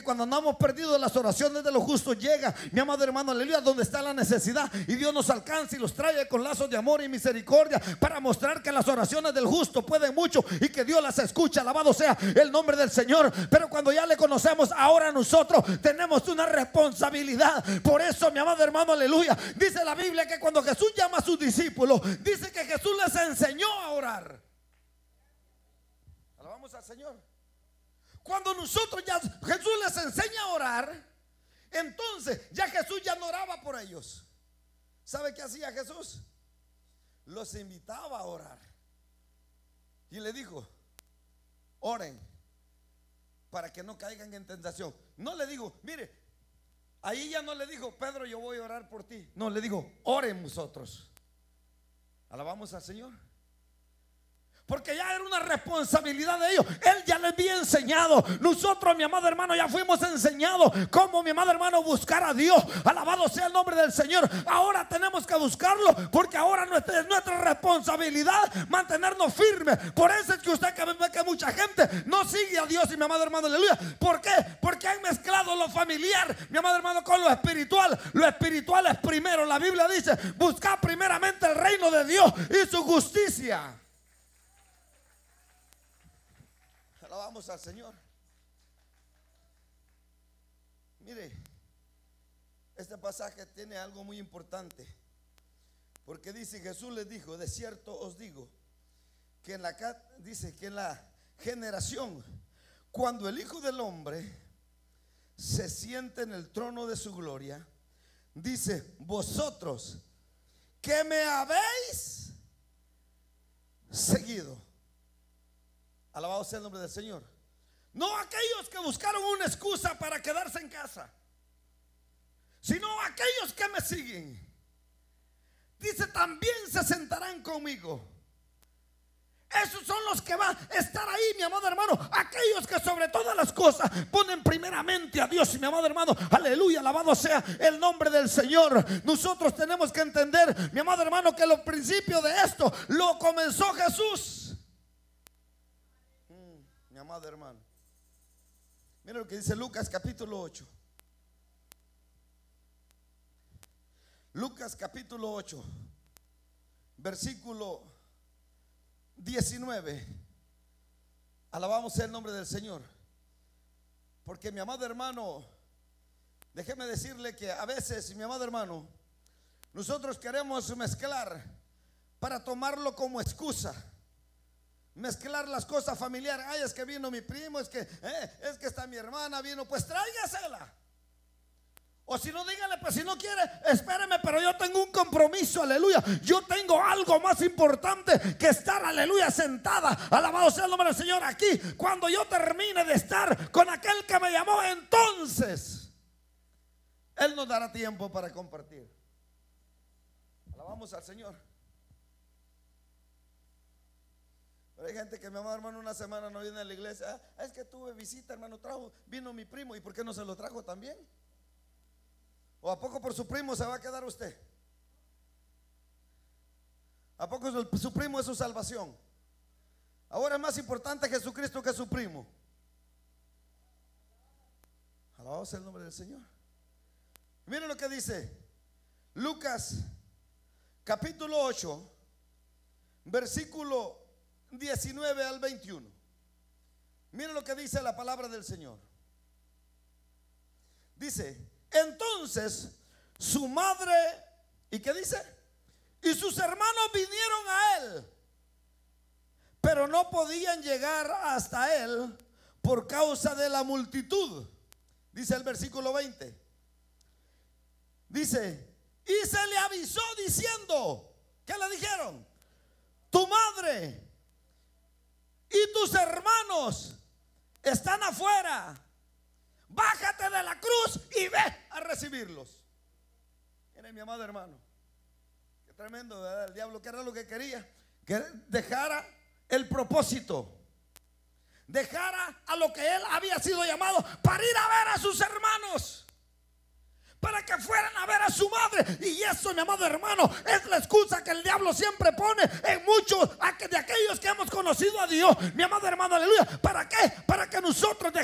cuando no hemos perdido, las oraciones de los justos llegan, mi amado hermano, aleluya, donde está la necesidad, y Dios nos alcanza y los trae con lazos de amor y misericordia para mostrar que las oraciones del justo pueden mucho y que Dios las escucha. Alabado sea el nombre del Señor. Pero cuando ya le conocemos, ahora nosotros tenemos una responsabilidad. Por eso, mi amado hermano, aleluya, dice la Biblia que cuando Jesús llama a sus discípulos, dice que Jesús les enseñó a orar. Alabamos al Señor. Cuando nosotros ya Jesús les enseña a orar, entonces ya Jesús ya no oraba por ellos. ¿Sabe qué hacía Jesús? Los invitaba a orar y le dijo: oren para que no caigan en tentación. No le digo, mire, ahí ya no le dijo: Pedro, yo voy a orar por ti. No, le dijo: oren vosotros. Alabamos al Señor. Porque ya era una responsabilidad de ellos. Él ya les había enseñado. Nosotros, mi amado hermano, ya fuimos enseñados cómo, mi amado hermano, buscar a Dios. Alabado sea el nombre del Señor. Ahora tenemos que buscarlo, porque ahora es nuestra responsabilidad mantenernos firmes. Por eso es que usted ve que mucha gente no sigue a Dios, y mi amado hermano, aleluya. ¿Por qué? Porque han mezclado lo familiar, mi amado hermano, con lo espiritual. Lo espiritual es primero. La Biblia dice: buscad primeramente el reino de Dios y su justicia. Alabamos al Señor. Mire, este pasaje tiene algo muy importante, porque dice: Jesús les dijo: de cierto os digo que en la generación cuando el Hijo del Hombre se siente en el trono de su gloria, dice: vosotros que me habéis seguido. Alabado sea el nombre del Señor. No aquellos que buscaron una excusa para quedarse en casa, sino aquellos que me siguen. Dice: también se sentarán conmigo. Esos son los que van a estar ahí, mi amado hermano. Aquellos que sobre todas las cosas ponen primeramente a Dios, mi amado hermano. Aleluya, alabado sea el nombre del Señor. Nosotros tenemos que entender, mi amado hermano, que los principios de esto lo comenzó Jesús. Mi amado hermano, mira lo que dice Lucas capítulo 8. Lucas capítulo 8, versículo 19. Alabamos el nombre del Señor. Porque, mi amado hermano, déjeme decirle que a veces, mi amado hermano, nosotros queremos mezclar para tomarlo como excusa. Mezclar las cosas familiares. Ay, es que vino mi primo, es que está mi hermana, vino, pues tráigasela. O si no, dígale: pues si no quiere, espéreme, pero yo tengo un compromiso, aleluya. Yo tengo algo más importante que estar, aleluya, sentada. Alabado sea el nombre del Señor aquí. Cuando yo termine de estar con aquel que me llamó, entonces Él nos dará tiempo para compartir. Alabamos al Señor. Pero hay gente que, mi amado hermano, una semana no viene a la iglesia. Es que tuve visita, hermano, vino mi primo. ¿Y por qué no se lo trajo también? ¿O a poco por su primo se va a quedar usted? ¿A poco su primo es su salvación? Ahora es más importante Jesucristo que su primo. Alabado sea el nombre del Señor. Miren lo que dice Lucas capítulo 8, versículo 19 al 21. Miren lo que dice la palabra del Señor. Dice: entonces su madre, ¿y qué dice? Y sus hermanos vinieron a él, pero no podían llegar hasta él por causa de la multitud. Dice el versículo 20. Dice: y se le avisó diciendo, ¿qué le dijeron? Tu madre y tus hermanos están afuera. Bájate de la cruz y ve a recibirlos. Mire, mi amado hermano, qué tremendo, ¿verdad? El diablo, que era lo que quería, que dejara el propósito, dejara a lo que él había sido llamado, para ir a ver a sus hermanos, para que fueran a ver a su madre. Y eso, mi amado hermano, es la excusa que el diablo siempre pone en muchos de aquellos que hemos conocido a Dios, mi amado hermano, aleluya. ¿Para qué? Para que nosotros